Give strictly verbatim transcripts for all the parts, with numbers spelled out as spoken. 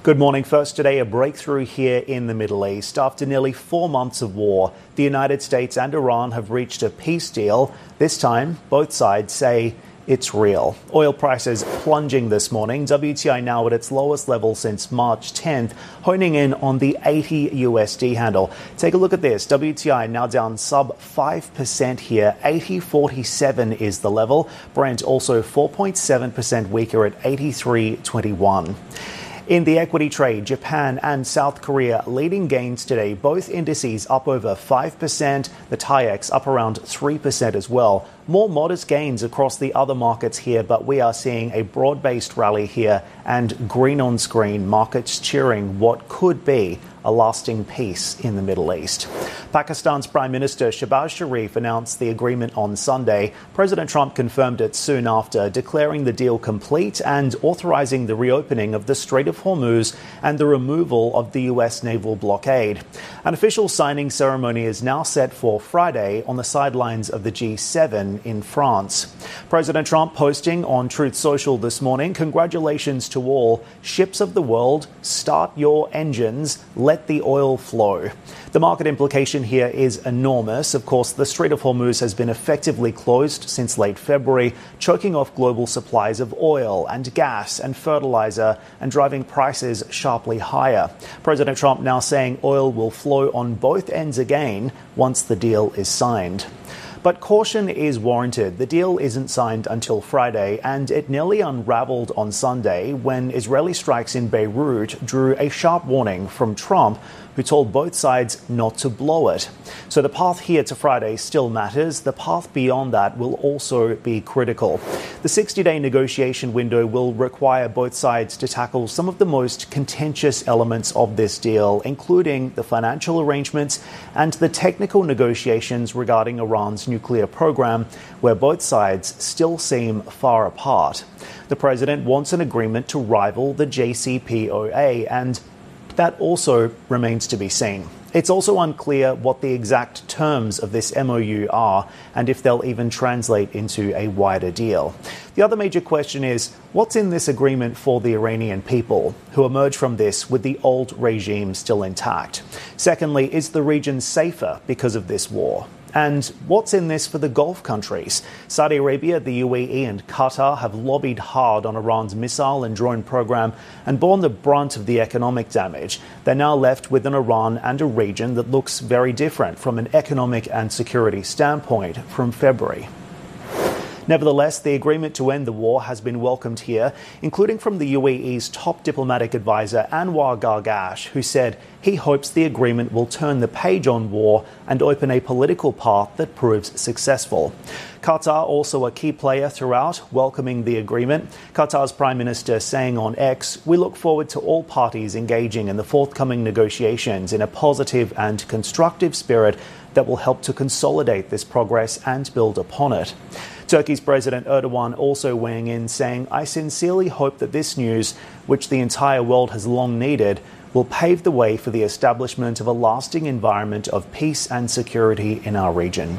Good morning. First today, a breakthrough here in the Middle East. After nearly four months of war, the United States and Iran have reached a peace deal. This time, both sides say it's real. Oil prices plunging this morning. W T I now at its lowest level since March tenth, honing in on the eighty U S D handle. Take a look at this. W T I now down sub five percent here. eighty forty-seven is the level. Brent also four point seven percent weaker at eighty-three twenty-one. In the equity trade, Japan and South Korea leading gains today. Both indices up over five percent. The TAIEX up around three percent as well. More modest gains across the other markets here, but we are seeing a broad-based rally here and green on screen, markets cheering what could be a lasting peace in the Middle East. Pakistan's Prime Minister Shehbaz Sharif announced the agreement on Sunday. President Trump confirmed it soon after, declaring the deal complete and authorizing the reopening of the Strait of Hormuz and the removal of the U S naval blockade. An official signing ceremony is now set for Friday on the sidelines of the G seven in France. President Trump posting on Truth Social this morning, "Congratulations to all. Ships of the world, start your engines. Let the oil flow." The market implication here is enormous. Of course, the Strait of Hormuz has been effectively closed since late February, choking off global supplies of oil and gas and fertilizer and driving prices sharply higher. President Trump now saying oil will flow on both ends again once the deal is signed. But caution is warranted. The deal isn't signed until Friday, and it nearly unraveled on Sunday when Israeli strikes in Beirut drew a sharp warning from Trump, who told both sides not to blow it. So the path here to Friday still matters. The path beyond that will also be critical. The sixty-day negotiation window will require both sides to tackle some of the most contentious elements of this deal, including the financial arrangements and the technical negotiations regarding Iran's nuclear program, where both sides still seem far apart. The president wants an agreement to rival the J C P O A, and that also remains to be seen. It's also unclear what the exact terms of this M O U are and if they'll even translate into a wider deal. The other major question is, what's in this agreement for the Iranian people, who emerge from this with the old regime still intact? Secondly, is the region safer because of this war? And what's in this for the Gulf countries? Saudi Arabia, the U A E and Qatar have lobbied hard on Iran's missile and drone program and borne the brunt of the economic damage. They're now left with an Iran and a region that looks very different from an economic and security standpoint from February. Nevertheless, the agreement to end the war has been welcomed here, including from the U A E's top diplomatic advisor Anwar Gargash, who said he hopes the agreement will turn the page on war and open a political path that proves successful. Qatar, also a key player throughout, welcoming the agreement. Qatar's Prime Minister saying on X, "We look forward to all parties engaging in the forthcoming negotiations in a positive and constructive spirit that will help to consolidate this progress and build upon it." Turkey's President Erdogan also weighing in, saying, "I sincerely hope that this news, which the entire world has long needed, will pave the way for the establishment of a lasting environment of peace and security in our region."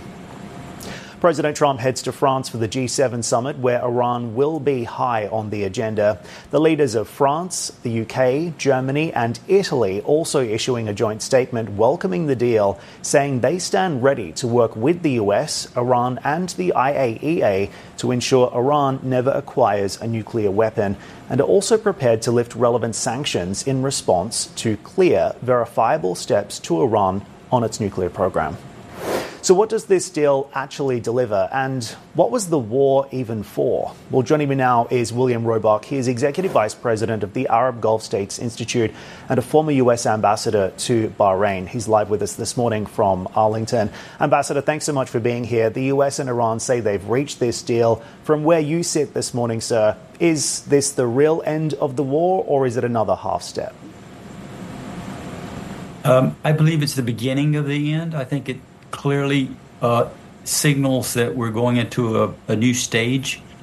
President Trump heads to France for the G seven summit, where Iran will be high on the agenda. The leaders of France, the U K, Germany and Italy also issuing a joint statement welcoming the deal, saying they stand ready to work with the U S, Iran and the I A E A to ensure Iran never acquires a nuclear weapon, and are also prepared to lift relevant sanctions in response to clear, verifiable steps to Iran on its nuclear program. So what does this deal actually deliver, and what was the war even for? Well, joining me now is William Roebuck. He is Executive Vice President of the Arab Gulf States Institute and a former U S ambassador to Bahrain. He's live with us this morning from Arlington. Ambassador, thanks so much for being here. The U S and Iran say they've reached this deal. From where you sit this morning, sir, is this the real end of the war, or is it another half step? Um, I believe it's the beginning of the end. I think it clearly uh, signals that we're going into a, a new stage